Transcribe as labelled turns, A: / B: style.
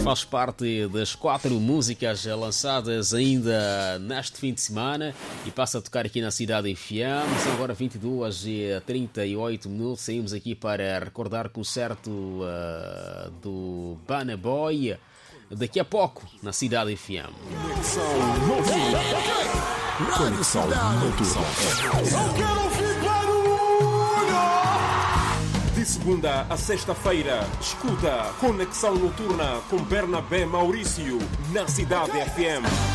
A: Faz parte das 4 músicas lançadas ainda neste fim de semana e passa a tocar aqui na Cidade FM. São agora 22h38. Saímos aqui para recordar o concerto do Burna Boy daqui a pouco na Cidade FM.
B: Conexão Noturna. De segunda a sexta-feira, escuta Conexão Noturna com Bernabé Maurício na Cidade FM.